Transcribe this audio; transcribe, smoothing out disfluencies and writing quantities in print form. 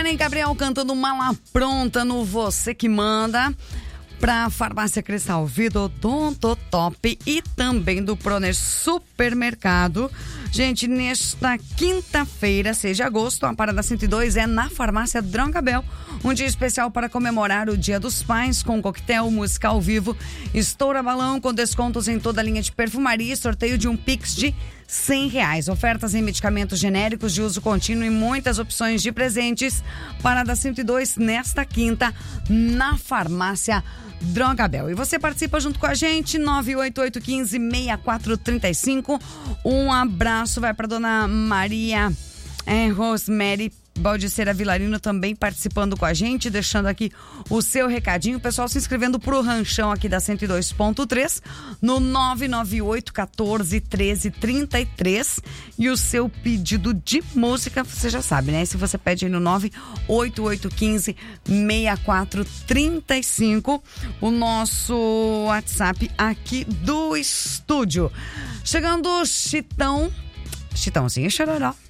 Luana e Gabriel cantando Mala Pronta no Você Que Manda. Pra Farmácia Cristal, Vidodonto Top e também do Proner Supermercado. Gente, nesta quinta-feira, 6 de agosto, a Parada 102 é na Farmácia Drogabel. Um dia especial para comemorar o Dia dos Pais, com coquetel, música ao vivo, estoura balão com descontos em toda a linha de perfumaria e sorteio de um Pix de R$100. Ofertas em medicamentos genéricos de uso contínuo e muitas opções de presentes. Parada 102 nesta quinta na Farmácia Drogabel. E você participa junto com a gente, 98815-6435. Um abraço vai para dona Maria Rosemary Baldiceira Vilarino também participando com a gente, deixando aqui o seu recadinho. O pessoal se inscrevendo pro ranchão aqui da 102.3 no 998-14-13-33. E o seu pedido de música, você já sabe, né? Se você pede aí no 98815-6435, o nosso WhatsApp aqui do estúdio. Chegando Chitãozinho e Chororó.